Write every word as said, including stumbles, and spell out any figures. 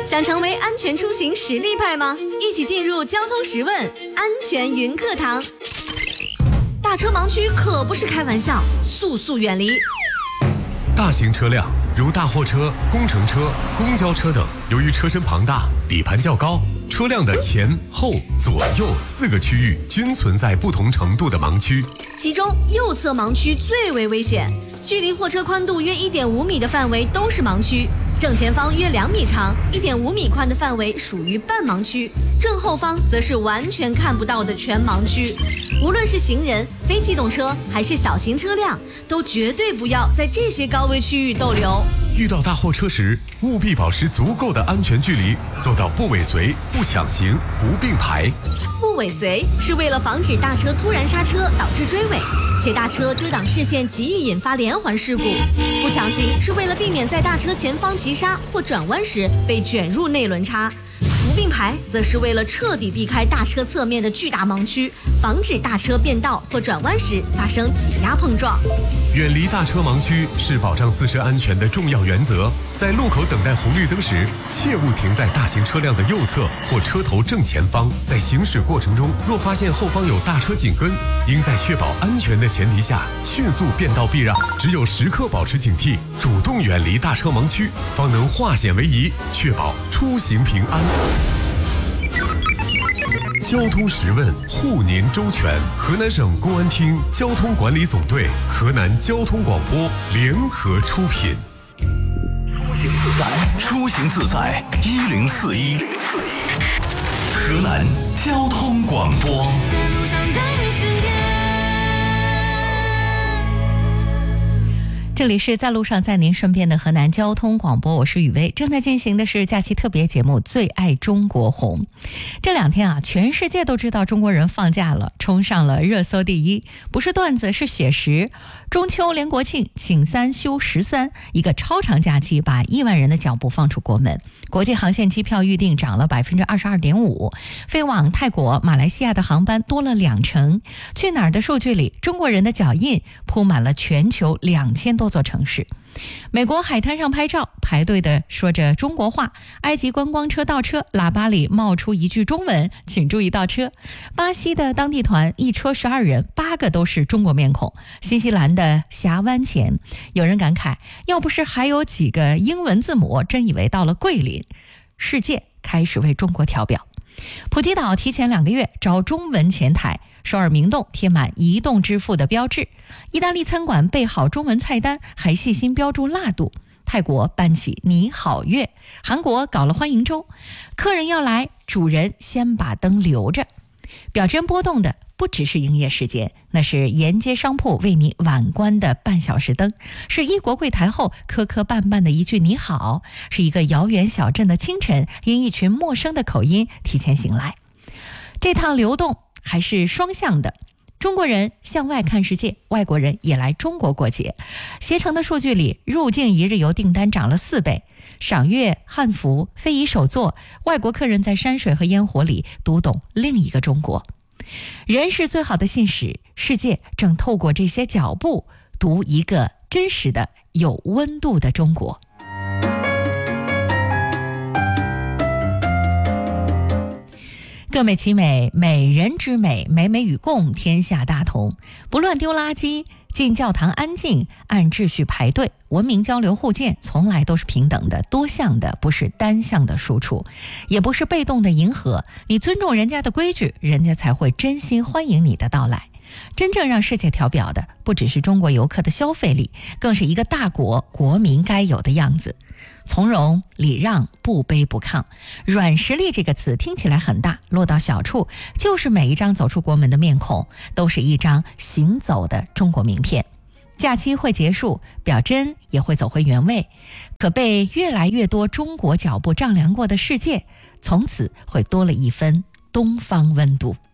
想成为安全出行实力派吗？一起进入交通十问安全云课堂。大车盲区可不是开玩笑，速速远离。 大型车辆如大货车、工程车、公交车等，由于车身庞大、底盘较高，车辆的前后左右四个区域均存在不同程度的盲区， 其中右侧盲区最为危险，距离货车宽度约 一点五米的范围都是盲区，正前方约两米长、一点五米宽的范围属于半盲区，正后方则是完全看不到的全盲区。无论是行人、非机动车还是小型车辆，都绝对不要在这些高危区域逗留。 遇到大货车时，务必保持足够的安全距离，做到不尾随、不抢行、不并排。 不尾随是为了防止大车突然刹车导致追尾，且大车遮挡视线极易引发连环事故。不抢行是为了避免在大车前方急刹或转弯时被卷入内轮差。不并排则是为了彻底避开大车侧面的巨大盲区，防止大车变道或转弯时发生挤压碰撞。 远离大车盲区是保障自身安全的重要原则。在路口等待红绿灯时，切勿停在大型车辆的右侧或车头正前方。在行驶过程中，若发现后方有大车紧跟，应在确保安全的前提下迅速变道避让。只有时刻保持警惕，主动远离大车盲区，方能化险为夷，确保出行平安。交通十问护您周全，河南省公安厅交通管理总队、河南交通广播联合出品。 出行自在一零四一，河南交通广播。 这里是在路上在您身边的河南交通广播，我是雨薇。正在进行的是假期特别节目《最爱中国红》。这两天啊，全世界都知道中国人放假了，冲上了热搜第一，不是段子是写实。中秋连国庆，请三休十三，一个超长假期把亿万人的脚步放出国门。国际航线机票预订涨了百分之二十二点五，飞往泰国、马来西亚的航班多了两成。去哪儿的数据里，中国人的脚印铺满了全球两千多座城市。美国海滩上拍照，排队的说着中国话。埃及观光车倒车，喇叭里冒出一句中文，请注意倒车。巴西的当地团一车十二人，八个都是中国面孔。新西兰的峡湾前，有人感慨，要不是还有几个英文字母，真以为到了桂林。世界开始为中国调表。普吉岛提前两个月招中文前台，首尔明洞贴满移动支付的标志，意大利餐馆备好中文菜单，还细心标注辣度。泰国办起你好月，韩国搞了欢迎周，客人要来，主人先把灯留着。表针波动的不只是营业时间，那是沿街商铺为你晚关的半小时灯，是一国柜台后磕磕绊绊的一句你好，是一个遥远小镇的清晨因一群陌生的口音提前醒来。这趟流动还是双向的，中国人向外看世界，外国人也来中国过节。携程的数据里，入境一日游订单涨了四倍，赏月、汉服、非遗手作，外国客人在山水和烟火里读懂另一个中国。人是最好的信使，世界正透过这些脚步读一个真实的、有温度的中国。各美其美，美人之美，美美与共，天下大同。不乱丢垃圾，进教堂安静，按秩序排队，文明交流互鉴，从来都是平等的、多项的，不是单向的输出，也不是被动的迎合。你尊重人家的规矩，人家才会真心欢迎你的到来。真正让世界调表的，不只是中国游客的消费力，更是一个大国国民该有的样子。从容、礼让、不卑不亢。软实力这个词听起来很大，落到小处，就是每一张走出国门的面孔，都是一张行走的中国名片。假期会结束，表针也会走回原位，可被越来越多中国脚步丈量过的世界，从此会多了一分东方温度。